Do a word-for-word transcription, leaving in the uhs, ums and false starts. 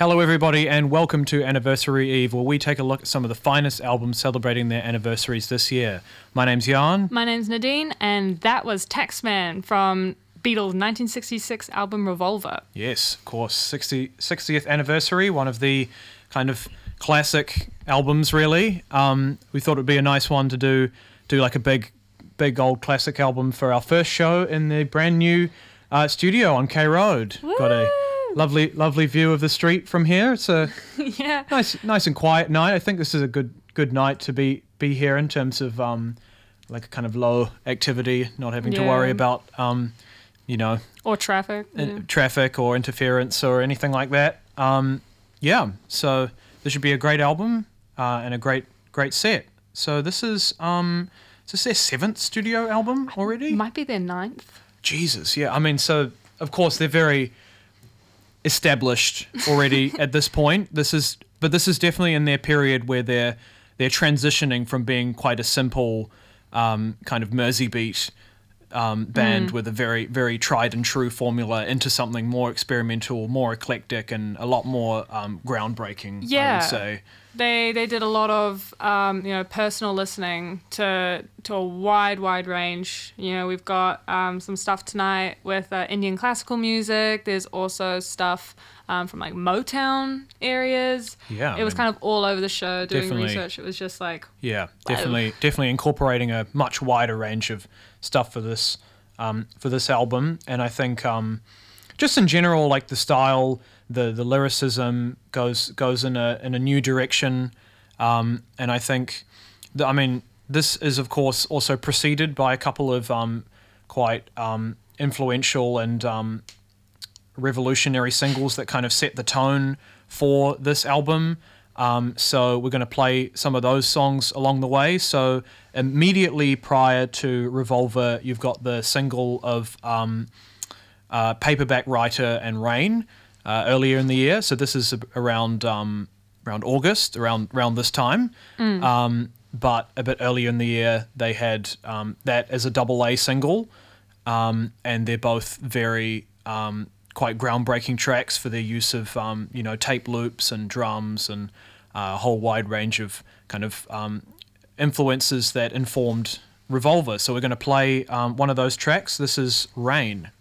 Hello everybody and welcome to Anniversary Eve, where we take a look at some of the finest albums celebrating their anniversaries this year. My name's Jan. My name's Nadine, and that was Taxman from Beatles' nineteen sixty-six album Revolver. Yes, of course, sixty, sixtieth anniversary, one of the kind of classic albums really. Um, we thought it would be a nice one to do, do like a big, big old classic album for our first show in the brand new uh, studio on K Road. Woo! Got a Lovely, lovely view of the street from here. It's a yeah. nice, nice and quiet night. I think this is a good, good night to be be here in terms of um, like a kind of low activity, not having to Yeah. worry about um, you know, Or traffic. in- Yeah. traffic or interference or anything like that. Um, yeah, so this should be a great album uh, and a great, great set. So this is um, is this their seventh studio album already? Might be their ninth. Jesus, yeah. I mean, so of course they're very established already at this point. This is, but this is definitely in their period where they're they're transitioning from being quite a simple um, kind of Mersey beat um, band Mm. with a very very tried and true formula into something more experimental, more eclectic, and a lot more um, groundbreaking. I Yeah. would say. They they did a lot of um, you know personal listening to to a wide wide range. You know we've got um, some stuff tonight with uh, Indian classical music. There's also stuff um, from like Motown areas. Yeah, it I was mean, kind of all over the show doing definitely. research. It was just like Yeah, definitely, definitely incorporating a much wider range of stuff for this um, for this album, and I think um, just in general, like the style, the the lyricism goes goes in a in a new direction, um, and I think, that, I mean, this is of course also preceded by a couple of um, quite um, influential and um, revolutionary singles that kind of set the tone for this album. Um, so we're going to play some of those songs along the way. So immediately prior to Revolver, you've got the single of um, uh, Paperback Writer and Rain uh, earlier in the year. So this is around um, around August, around around this time. Um, but a bit earlier in the year, they had um, that as a double A single, um, and they're both very um, quite groundbreaking tracks for their use of um, you know tape loops and drums and uh, a whole wide range of kind of um, influences that informed Revolver. So we're going to play um, one of those tracks. This is Rain.